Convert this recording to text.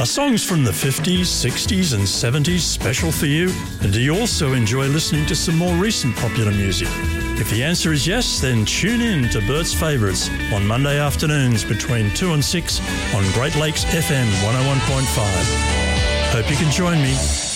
Are songs from the 50s, 60s and 70s special for you? And do you also enjoy listening to some more recent popular music? If the answer is yes, then tune in to Bert's Favourites on Monday afternoons between 2 and 6 on Great Lakes FM 101.5. Hope you can join me.